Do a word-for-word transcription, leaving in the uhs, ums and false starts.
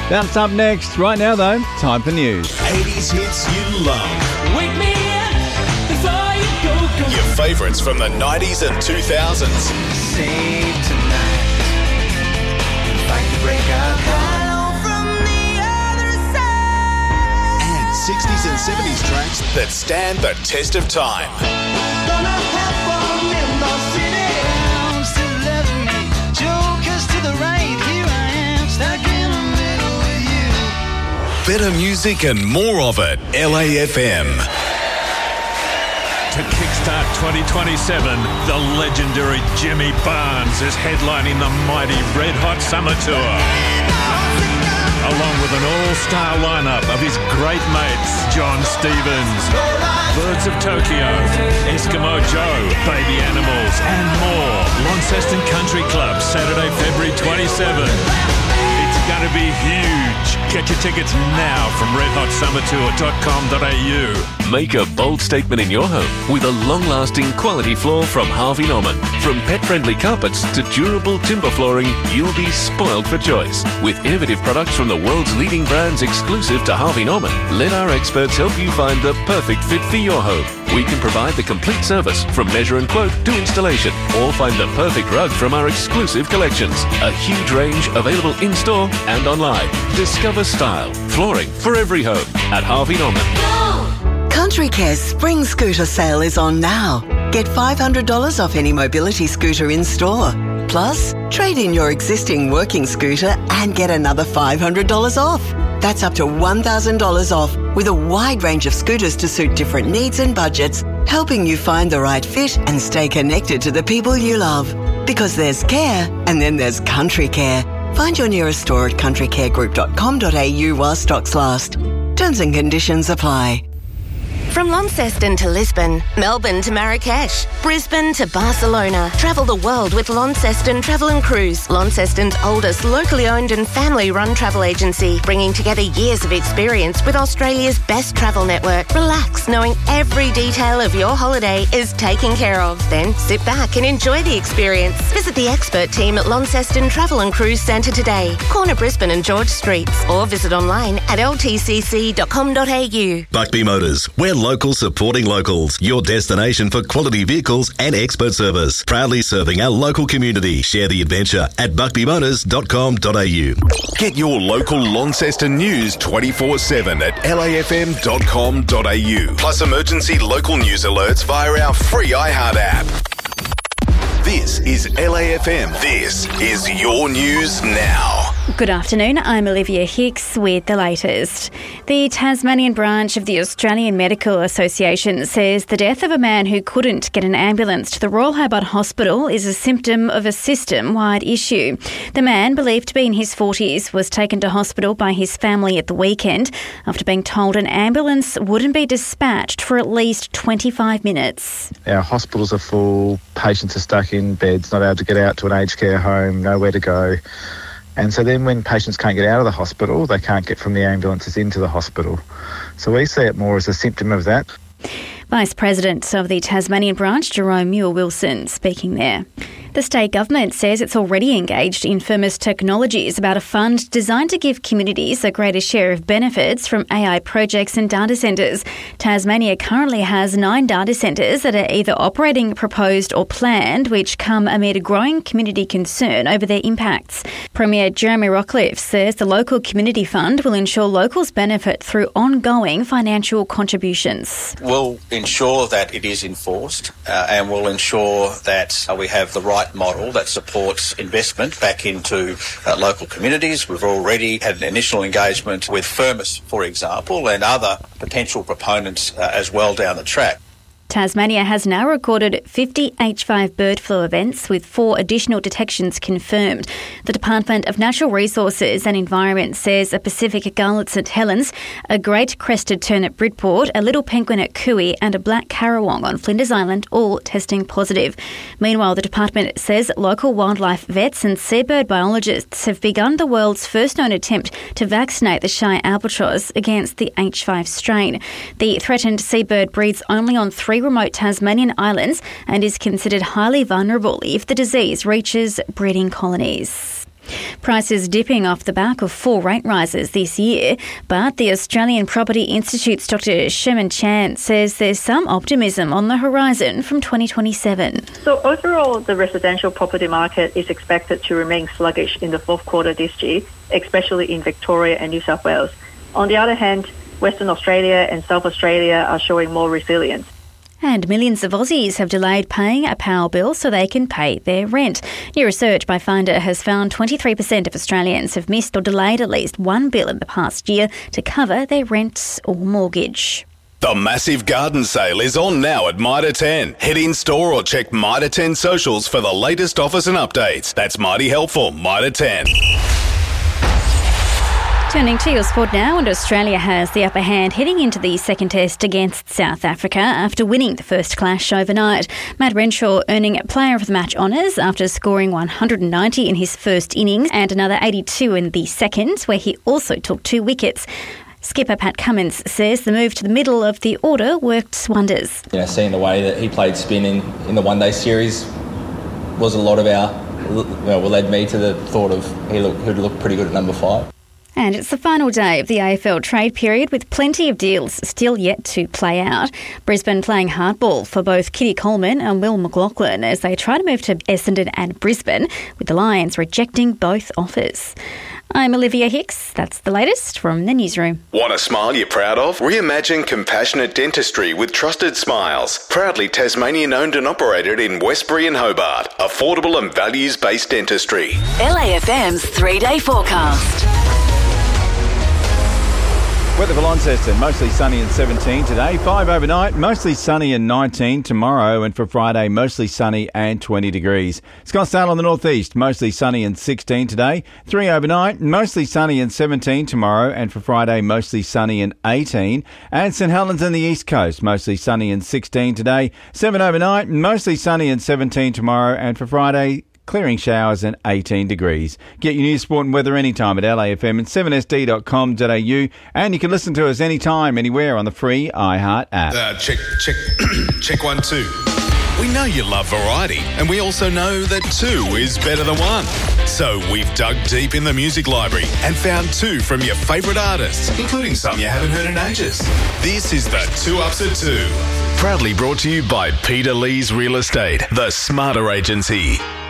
That's up next. Right now, though, time for news. eighties hits you love. Wake me up before you go, go. Your favourites from the nineties and two thousands. Save tonight. Fight the breakout. Hello from the other side. And sixties and seventies tracks that stand the test of time. Gonna have fun in the city. I'm still loving me. Jokers to the right. Here I am, stuck in the middle with you. Better music and more of it. L A F M. To kickstart twenty twenty-seven, the legendary Jimmy Barnes is headlining the mighty Red Hot Summer Tour. Along with an all-star lineup of his great mates, John Stevens, Birds of Tokyo, Eskimo Joe, Baby Animals, and more. Launceston Country Club, Saturday, February twenty-seventh. It's going to be huge. Get your tickets now from red hot summer tour dot com dot a u. Make a bold statement in your home with a long-lasting quality floor from Harvey Norman. From pet-friendly carpets to durable timber flooring, you'll be spoiled for choice. With innovative products from the world's leading brands exclusive to Harvey Norman, let our experts help you find the perfect fit for your home. We can provide the complete service from measure and quote to installation, or find the perfect rug from our exclusive collections. A huge range available in-store and online. Discover style, flooring for every home at Harvey Norman. Country Care's Spring Scooter sale is on now. Get five hundred dollars off any mobility scooter in store. Plus, trade in your existing working scooter and get another five hundred dollars off. That's up to one thousand dollars off with a wide range of scooters to suit different needs and budgets, helping you find the right fit and stay connected to the people you love. Because there's care and then there's Country Care. Find your nearest store at country care group dot com dot a u while stocks last. Terms and conditions apply. From Launceston to Lisbon, Melbourne to Marrakesh, Brisbane to Barcelona. Travel the world with Launceston Travel and Cruise, Launceston's oldest locally owned and family-run travel agency, bringing together years of experience with Australia's best travel network. Relax, knowing every detail of your holiday is taken care of. Then sit back and enjoy the experience. Visit the expert team at Launceston Travel and Cruise Centre today, corner Brisbane and George Streets, or visit online at l t c c dot com dot a u. Buckby Motors. We're local supporting locals. Your destination for quality vehicles and expert service. Proudly serving our local community. Share the adventure at buckby motors dot com dot a u. Get your local Launceston news twenty-four seven at l a f m dot com dot a u. Plus emergency local news alerts via our free iHeart app. This is L A F M. This is your news now. Good afternoon, I'm Olivia Hicks with the latest. The Tasmanian branch of the Australian Medical Association says the death of a man who couldn't get an ambulance to the Royal Hobart Hospital is a symptom of a system-wide issue. The man, believed to be in his forties, was taken to hospital by his family at the weekend after being told an ambulance wouldn't be dispatched for at least twenty-five minutes. Our hospitals are full, patients are stuck in beds, not able to get out to an aged care home, nowhere to go. And so then when patients can't get out of the hospital, they can't get from the ambulances into the hospital. So we see it more as a symptom of that. Vice President of the Tasmanian branch, Jerome Muir-Wilson, speaking there. The state government says it's already engaged in Firmus Technologies about a fund designed to give communities a greater share of benefits from A I projects and data centres. Tasmania currently has nine data centres that are either operating, proposed or planned, which come amid a growing community concern over their impacts. Premier Jeremy Rockliff says the local community fund will ensure locals benefit through ongoing financial contributions. We'll ensure that it is enforced uh, and we'll ensure that uh, we have the right model that supports investment back into uh, local communities. We've already had an initial engagement with Firmus, for example, and other potential proponents uh, as well down the track. Tasmania has now recorded fifty H five bird flu events, with four additional detections confirmed. The Department of Natural Resources and Environment says a Pacific gull at St Helens, a great crested tern at Bridport, a little penguin at Cooey and a black carawong on Flinders Island all testing positive. Meanwhile, the department says local wildlife vets and seabird biologists have begun the world's first known attempt to vaccinate the shy albatross against the H five strain. The threatened seabird breeds only on three remote Tasmanian islands and is considered highly vulnerable if the disease reaches breeding colonies. Prices dipping off the back of four rate rises this year, but the Australian Property Institute's Doctor Shemin Chan says there's some optimism on the horizon from twenty twenty-seven. So overall, the residential property market is expected to remain sluggish in the fourth quarter this year, especially in Victoria and New South Wales. On the other hand, Western Australia and South Australia are showing more resilience. And millions of Aussies have delayed paying a power bill so they can pay their rent. New research by Finder has found twenty-three percent of Australians have missed or delayed at least one bill in the past year to cover their rent or mortgage. The massive garden sale is on now at Mitre ten. Head in store or check Mitre ten socials for the latest offers and updates. That's mighty helpful, Mitre ten. Turning to your sport now, and Australia has the upper hand heading into the second test against South Africa after winning the first clash overnight. Matt Renshaw earning Player of the Match honours after scoring one hundred ninety in his first innings and another eighty-two in the second, where he also took two wickets. Skipper Pat Cummins says the move to the middle of the order worked wonders. You know, seeing the way that he played spin in, in the one-day series was a lot of our, you know, led me to the thought of he look, he'd look pretty good at number five. And it's the final day of the A F L trade period with plenty of deals still yet to play out. Brisbane playing hardball for both Kitty Coleman and Will McLaughlin as they try to move to Essendon and Brisbane, with the Lions rejecting both offers. I'm Olivia Hicks. That's the latest from the newsroom. Want a smile you're proud of? Reimagine compassionate dentistry with Trusted Smiles. Proudly Tasmanian owned and operated in Westbury and Hobart. Affordable and values-based dentistry. L A F M's three-day forecast. Weather for Launceston, mostly sunny and seventeen today. five overnight, mostly sunny and nineteen tomorrow. And for Friday, mostly sunny and twenty degrees. Scottsdale on the northeast, mostly sunny and sixteen today. three overnight, mostly sunny and seventeen tomorrow. And for Friday, mostly sunny and eighteen. And St Helens on the east coast, mostly sunny and sixteen today. seven overnight, mostly sunny and seventeen tomorrow. And for Friday, clearing showers and eighteen degrees. Get your news, sport and weather anytime at L A F M and seven S D dot com dot A U. And you can listen to us anytime, anywhere on the free iHeart app. Uh, check, check, check one, two. We know you love variety, and we also know that two is better than one. So we've dug deep in the music library and found two from your favourite artists, including some you haven't heard in ages. This is the Two Ups at Two. Proudly brought to you by Peter Lee's Real Estate, the Smarter Agency.